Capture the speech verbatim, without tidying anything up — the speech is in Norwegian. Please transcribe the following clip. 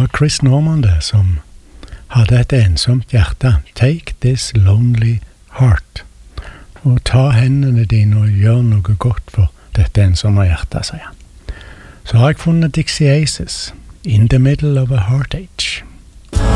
var Chris Norman det, som hadde et ensomt hjerte. Take this lonely heart. Og ta hendene dine og gjør noe godt for dette ensomme hjertet, sier han. Så har jeg funnet Dixie Aces, In the Middle of a Heartache.